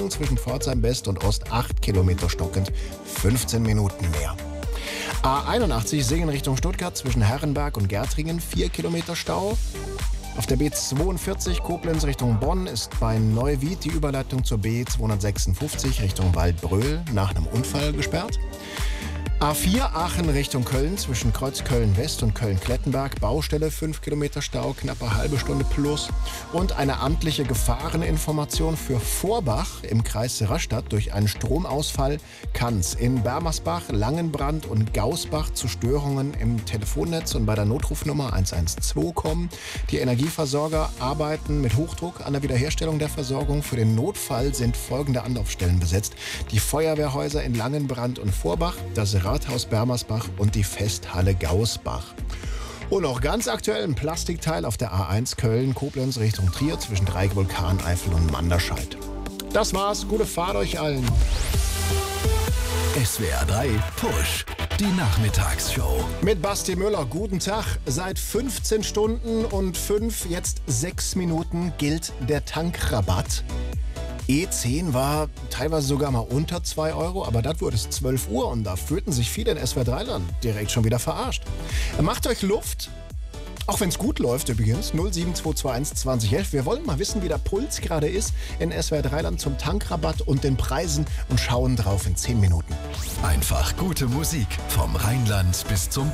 Richtung zwischen Pforzheim West und Ost 8 Kilometer stockend, 15 Minuten mehr. A81 Singen Richtung Stuttgart zwischen Herrenberg und Gärtringen 4 Kilometer Stau. Auf der B42 Koblenz Richtung Bonn ist bei Neuwied die Überleitung zur B256 Richtung Waldbröl nach einem Unfall gesperrt. A4 Aachen Richtung Köln zwischen Kreuzköln West und Köln-Klettenberg. Baustelle 5 Kilometer Stau, knappe halbe Stunde plus. Und eine amtliche Gefahreninformation für Vorbach im Kreis Rastatt. Durch einen Stromausfall kann es in Bermersbach, Langenbrand und Gausbach zu Störungen im Telefonnetz und bei der Notrufnummer 112 kommen. Die Energieversorger arbeiten mit Hochdruck an der Wiederherstellung der Versorgung. Für den Notfall sind folgende Anlaufstellen besetzt: die Feuerwehrhäuser in Langenbrand und Vorbach, das Rathaus Bermersbach und die Festhalle Gausbach. Und noch ganz aktuell ein Plastikteil auf der A1 Köln-Koblenz Richtung Trier zwischen Dreieck Vulkaneifel und Manderscheid. Das war's, gute Fahrt euch allen. SWR 3 Push, die Nachmittagsshow. Mit Basti Müller, guten Tag. Seit 15 Stunden und 6 Minuten gilt der Tankrabatt. E10 war teilweise sogar mal unter 2 Euro, aber das wurde es 12 Uhr und da fühlten sich viele in SWR 3-Land direkt schon wieder verarscht. Macht euch Luft, auch wenn es gut läuft übrigens, 07221 2011. Wir wollen mal wissen, wie der Puls gerade ist in SWR 3-Land zum Tankrabatt und den Preisen und schauen drauf in 10 Minuten. Einfach gute Musik vom Rheinland bis zum